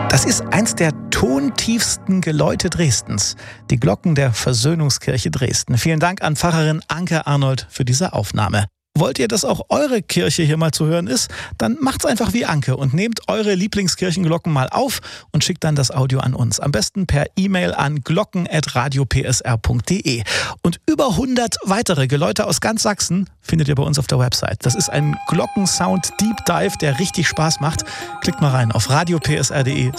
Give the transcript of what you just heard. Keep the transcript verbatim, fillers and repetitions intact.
Das ist eins der tontiefsten Geläute Dresdens, die Glocken der Versöhnungskirche Dresden. Vielen Dank an Pfarrerin Anke Arnold für diese Aufnahme. Wollt ihr, dass auch eure Kirche hier mal zu hören ist? Dann macht's einfach wie Anke und nehmt eure Lieblingskirchenglocken mal auf und schickt dann das Audio an uns. Am besten per E-Mail an glocken at radio p s r punkt d e. Und über hundert weitere Geläute aus ganz Sachsen findet ihr bei uns auf der Website. Das ist ein Glockensound Deep Dive, der richtig Spaß macht. Klickt mal rein auf radio p s r punkt d e